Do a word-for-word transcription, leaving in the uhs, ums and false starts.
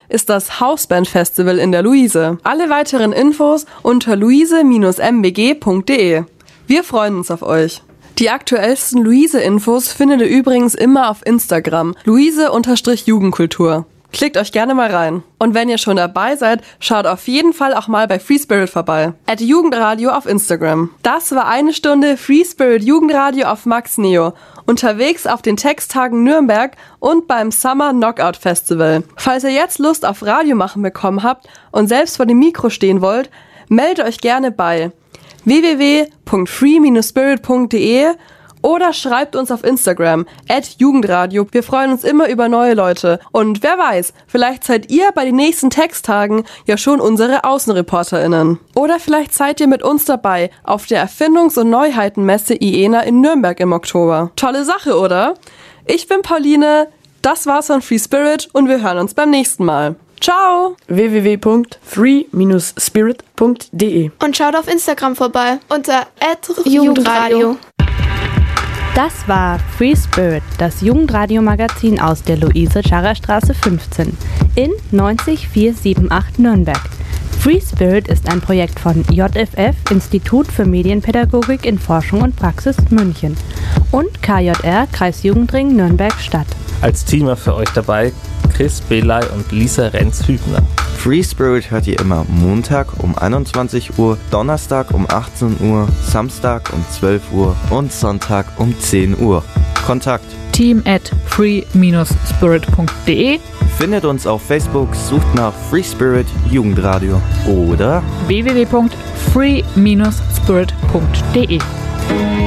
ist das Hausband-Festival in der Luise. Alle weiteren Infos unter luise Bindestrich m b g punkt d e. Wir freuen uns auf euch. Die aktuellsten Luise-Infos findet ihr übrigens immer auf Instagram, luise-jugendkultur. Klickt euch gerne mal rein. Und wenn ihr schon dabei seid, schaut auf jeden Fall auch mal bei Free Spirit vorbei. At Jugendradio auf Instagram. Das war eine Stunde Free Spirit Jugendradio auf Max Neo. Unterwegs auf den Texttagen Nürnberg und beim Summer Knockout Festival. Falls ihr jetzt Lust auf Radio machen bekommen habt und selbst vor dem Mikro stehen wollt, meldet euch gerne bei w w w punkt free Bindestrich spirit punkt d e oder schreibt uns auf Instagram at Jugendradio. Wir freuen uns immer über neue Leute. Und wer weiß, vielleicht seid ihr bei den nächsten Texttagen ja schon unsere AußenreporterInnen. Oder vielleicht seid ihr mit uns dabei auf der Erfindungs- und Neuheitenmesse I E N A in Nürnberg im Oktober. Tolle Sache, oder? Ich bin Pauline, das war's von Free Spirit und wir hören uns beim nächsten Mal. Ciao! w w w punkt free Bindestrich spirit punkt d e Und schaut auf Instagram vorbei unter at Jugendradio. Das war Free Spirit, das Jugendradio-Magazin aus der Luise-Scharrer-Straße fünfzehn in neunzig vierhundertachtzig Nürnberg. Free Spirit ist ein Projekt von J F F, Institut für Medienpädagogik in Forschung und Praxis München und K J R, Kreisjugendring Nürnberg-Stadt. Als Teamer für euch dabei Chris Belay und Lisa Renz-Hübner. Free Spirit hört ihr immer Montag um einundzwanzig Uhr, Donnerstag um achtzehn Uhr, Samstag um zwölf Uhr und Sonntag um zehn Uhr. Kontakt team at free Bindestrich spirit punkt d e. Findet uns auf Facebook, sucht nach Free Spirit Jugendradio oder w w w punkt free Bindestrich spirit punkt d e.